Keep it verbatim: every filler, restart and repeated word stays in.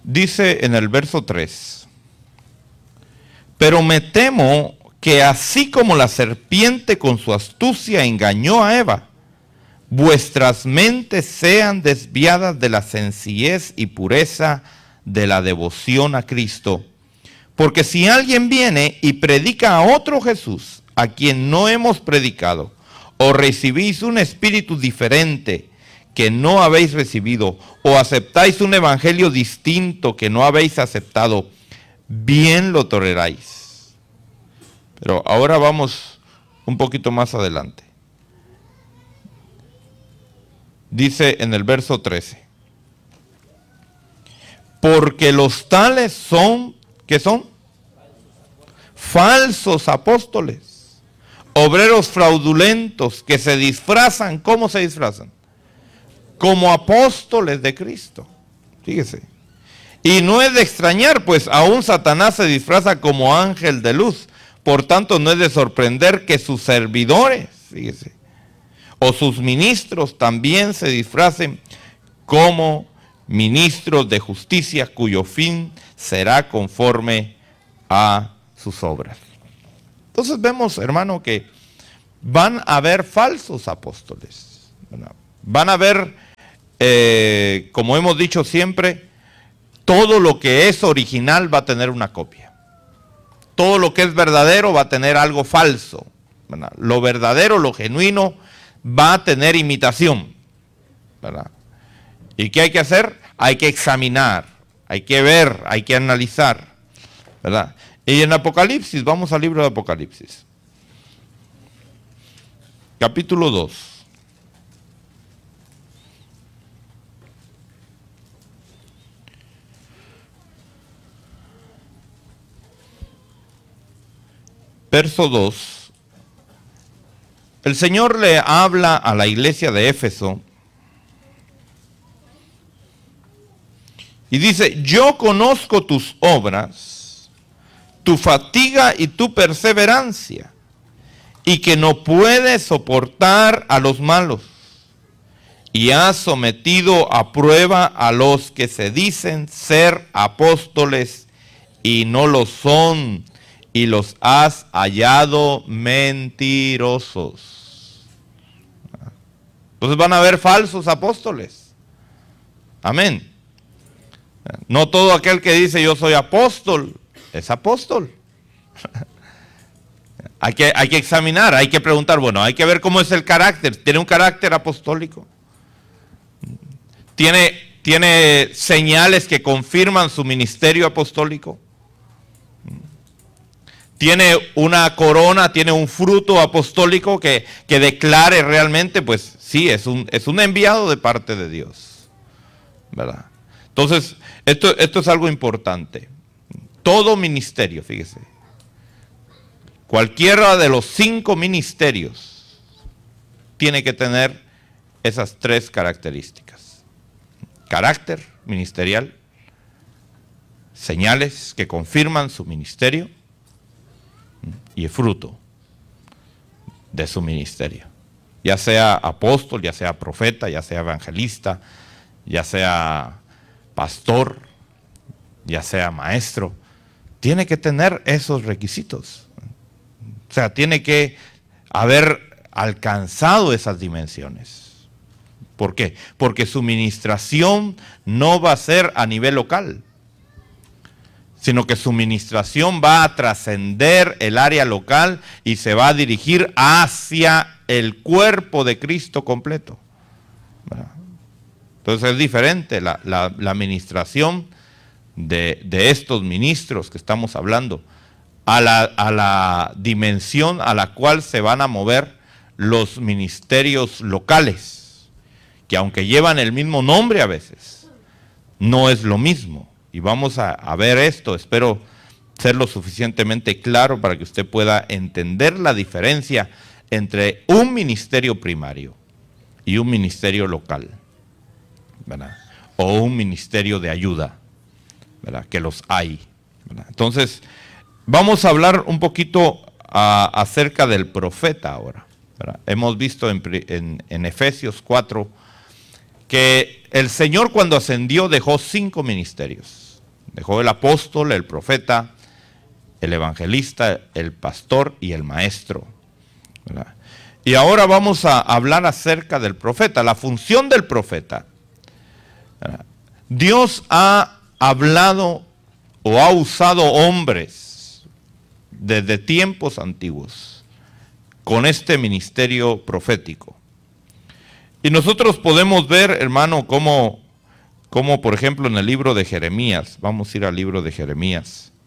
Dice en el verso tres: pero me temo que así como la serpiente con su astucia engañó a Eva, vuestras mentes sean desviadas de la sencillez y pureza de la devoción a Cristo. Porque si alguien viene y predica a otro Jesús, a quien no hemos predicado, o recibís un espíritu diferente que no habéis recibido, o aceptáis un evangelio distinto que no habéis aceptado, bien lo toleráis. Pero ahora vamos un poquito más adelante. Dice en el verso trece: porque los tales son, ¿qué son? Falsos apóstoles, obreros fraudulentos que se disfrazan. ¿Cómo se disfrazan? Como apóstoles de Cristo. Fíjese. Y no es de extrañar, pues aún Satanás se disfraza como ángel de luz. Por tanto, no es de sorprender que sus servidores, fíjese, o sus ministros también se disfracen como ministros de justicia, cuyo fin será conforme a sus obras. Entonces vemos, hermano, que van a haber falsos apóstoles. Van a haber, eh, como hemos dicho siempre, todo lo que es original va a tener una copia. Todo lo que es verdadero va a tener algo falso. ¿Verdad? Lo verdadero, lo genuino, va a tener imitación. ¿Verdad? ¿Y qué hay que hacer? Hay que examinar, hay que ver, hay que analizar. ¿Verdad? Y en Apocalipsis, vamos al libro de Apocalipsis. Capítulo dos. Verso dos. El Señor le habla a la iglesia de Éfeso y dice: yo conozco tus obras, tu fatiga y tu perseverancia, y que no puedes soportar a los malos, y has sometido a prueba a los que se dicen ser apóstoles y no lo son, y los has hallado mentirosos. Entonces van a haber falsos apóstoles. Amén. No todo aquel que dice yo soy apóstol es apóstol. Hay que, hay que examinar, hay que preguntar, bueno, hay que ver cómo es el carácter. ¿Tiene un carácter apostólico? ¿Tiene, tiene señales que confirman su ministerio apostólico? ¿Tiene una corona, tiene un fruto apostólico que, que declare realmente, pues sí, es un, es un enviado de parte de Dios? ¿Verdad? Entonces, esto, esto es algo importante. Todo ministerio, fíjese, cualquiera de los cinco ministerios tiene que tener esas tres características: carácter ministerial, señales que confirman su ministerio y el fruto de su ministerio, ya sea apóstol, ya sea profeta, ya sea evangelista, ya sea pastor, ya sea maestro. Tiene que tener esos requisitos. O sea, tiene que haber alcanzado esas dimensiones. ¿Por qué? Porque su ministración no va a ser a nivel local, sino que su ministración va a trascender el área local y se va a dirigir hacia el cuerpo de Cristo completo. Entonces es diferente la, la, la ministración de, de estos ministros que estamos hablando a la, a la dimensión a la cual se van a mover los ministerios locales, que aunque llevan el mismo nombre a veces, no es lo mismo. Y vamos a, a ver esto, espero ser lo suficientemente claro para que usted pueda entender la diferencia entre un ministerio primario y un ministerio local, ¿verdad? O un ministerio de ayuda, ¿verdad? Que los hay, ¿verdad? Entonces, vamos a hablar un poquito a, acerca del profeta ahora, ¿verdad? Hemos visto en, en, en Efesios cuatro que el Señor cuando ascendió dejó cinco ministerios. Dejó el apóstol, el profeta, el evangelista, el pastor y el maestro, ¿verdad? Y ahora vamos a hablar acerca del profeta, la función del profeta, ¿verdad? Dios ha hablado o ha usado hombres desde tiempos antiguos con este ministerio profético. Y nosotros podemos ver, hermano, cómo, cómo por ejemplo en el libro de Jeremías, vamos a ir al libro de Jeremías,